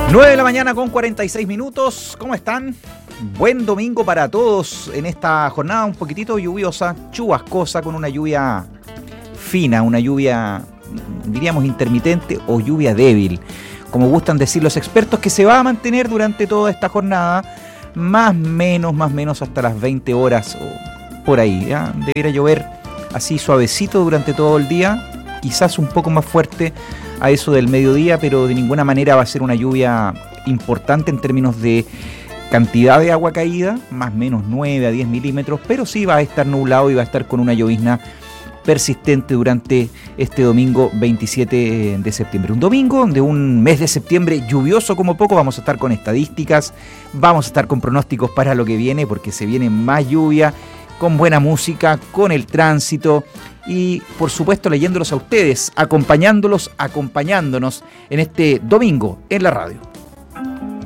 9 de la mañana con 46 minutos. ¿Cómo están? Buen domingo para todos en esta jornada un poquitito lluviosa, chubascosa, con una lluvia fina, una lluvia, diríamos, intermitente o lluvia débil, como gustan decir los expertos, que se va a mantener durante toda esta jornada, más menos hasta las 20 horas o por ahí, ¿ya? Debería llover así suavecito durante todo el día, quizás un poco más fuerte a eso del mediodía, pero de ninguna manera va a ser una lluvia importante en términos de cantidad de agua caída, más o menos 9 a 10 milímetros, pero sí va a estar nublado y va a estar con una llovizna persistente durante este domingo 27 de septiembre. Un domingo de un mes de septiembre lluvioso como poco. Vamos a estar con estadísticas, vamos a estar con pronósticos para lo que viene, porque se viene más lluvia, con buena música, con el tránsito y por supuesto leyéndolos a ustedes, acompañándonos en este domingo en la radio.